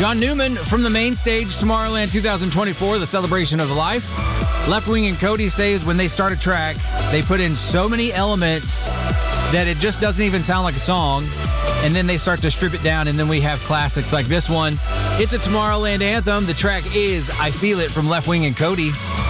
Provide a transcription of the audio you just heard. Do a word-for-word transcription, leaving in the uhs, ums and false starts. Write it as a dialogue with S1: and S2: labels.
S1: John Newman from the main stage, Tomorrowland twenty twenty-four, the celebration of life. Left Wing and Cody say when they start a track, they put in so many elements that it just doesn't even sound like a song. And then they start to strip it down, and then we have classics like this one. It's a Tomorrowland anthem. The track is I Feel It from Left Wing and Cody.